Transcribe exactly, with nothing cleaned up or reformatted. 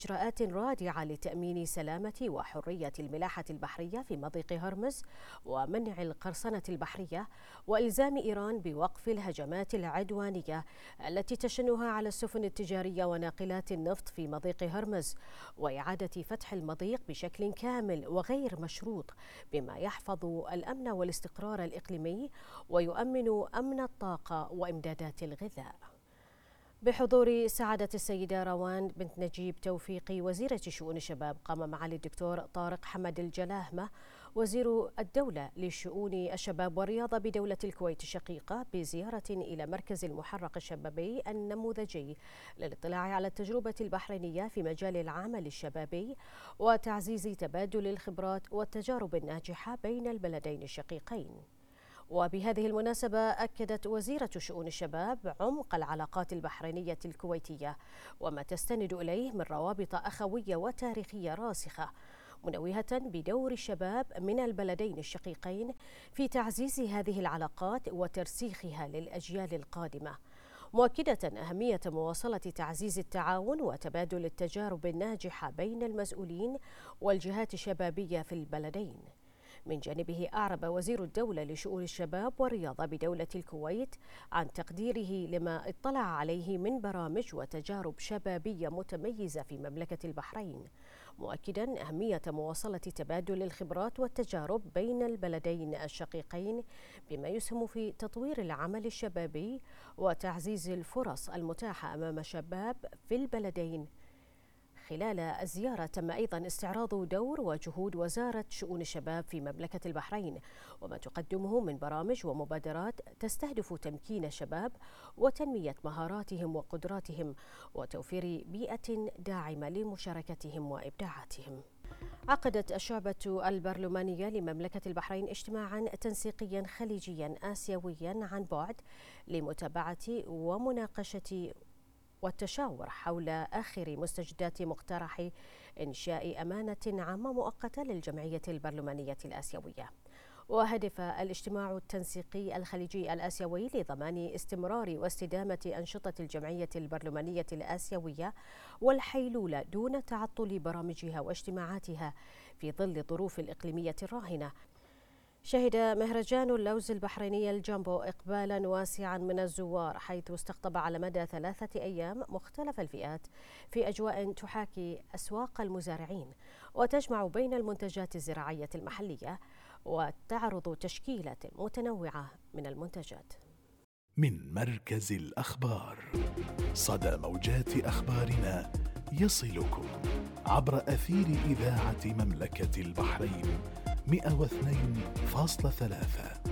إجراءات رادعة لتأمين سلامة وحرية الملاحة البحرية في مضيق هرمز ومنع القرصنة البحرية، وإلزام إيران بوقف الهجمات العدوانية التي تشنها على السفن التجارية وناقلات النفط في مضيق هرمز، وإعادة فتح المضيق بشكل كامل وغير مشروط بما يحفظ الأمن والاستقرار الإقليمي ويؤمن أمن الطاقة وإمدادات الغذاء. بحضور سعادة السيدة روان بنت نجيب توفيقي وزيرة شؤون الشباب، قام معالي الدكتور طارق حمد الجلاهمة وزير الدولة لشؤون الشباب والرياضة بدولة الكويت الشقيقة بزيارة إلى مركز المحرق الشبابي النموذجي للاطلاع على التجربة البحرينية في مجال العمل الشبابي وتعزيز تبادل الخبرات والتجارب الناجحة بين البلدين الشقيقين. وبهذه المناسبة أكدت وزيرة شؤون الشباب عمق العلاقات البحرينية الكويتية وما تستند إليه من روابط أخوية وتاريخية راسخة، منوهة بدور الشباب من البلدين الشقيقين في تعزيز هذه العلاقات وترسيخها للأجيال القادمة، مؤكدة أهمية مواصلة تعزيز التعاون وتبادل التجارب الناجحة بين المسؤولين والجهات الشبابية في البلدين. من جانبه أعرب وزير الدولة لشؤون الشباب والرياضة بدولة الكويت عن تقديره لما اطلع عليه من برامج وتجارب شبابية متميزة في مملكة البحرين، مؤكدا أهمية مواصلة تبادل الخبرات والتجارب بين البلدين الشقيقين بما يسهم في تطوير العمل الشبابي وتعزيز الفرص المتاحة أمام الشباب في البلدين. خلال الزيارة تم أيضا استعراض دور وجهود وزارة شؤون الشباب في مملكة البحرين وما تقدمه من برامج ومبادرات تستهدف تمكين الشباب وتنمية مهاراتهم وقدراتهم وتوفير بيئة داعمة لمشاركتهم وإبداعاتهم. عقدت الشعبة البرلمانية لمملكة البحرين اجتماعا تنسيقيا خليجيا آسيويا عن بعد لمتابعة ومناقشة والتشاور حول آخر مستجدات مقترح إنشاء أمانة عامة مؤقتة للجمعية البرلمانية الآسيوية. وهدف الاجتماع التنسيقي الخليجي الآسيوي لضمان استمرار واستدامة أنشطة الجمعية البرلمانية الآسيوية والحيلولة دون تعطل برامجها واجتماعاتها في ظل الظروف الإقليمية الراهنة. شهد مهرجان اللوز البحريني الجامبو إقبالا واسعا من الزوار، حيث استقطب على مدى ثلاثة أيام مختلف الفئات في أجواء تحاكي أسواق المزارعين وتجمع بين المنتجات الزراعية المحلية وتعرض تشكيلة متنوعة من المنتجات. من مركز الأخبار، صدى موجات أخبارنا يصلكم عبر أثير إذاعة مملكة البحرين مئة واثنين فاصلة ثلاثة.